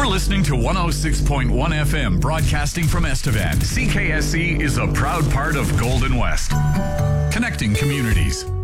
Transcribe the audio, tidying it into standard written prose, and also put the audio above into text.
You're listening to 106.1 FM, broadcasting from Estevan. CKSC is a proud part of Golden West, connecting communities.